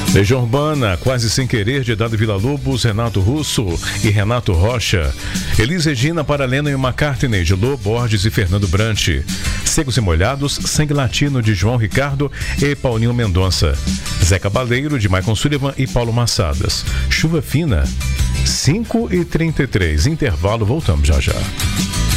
Legião Urbana, Quase Sem Querer, de Dado Villa-Lobos, Renato Russo e Renato Rocha. Elis Regina para Lennon e McCartney, de Lô Borges e Fernando Brant. Secos e Molhados, Sangue Latino, de João Ricardo e Paulinho Mendonça. Zé Cabaleiro, de Maicon Sullivan e Paulo Massadas. Chuva Fina, 5h33. Intervalo, voltamos já já.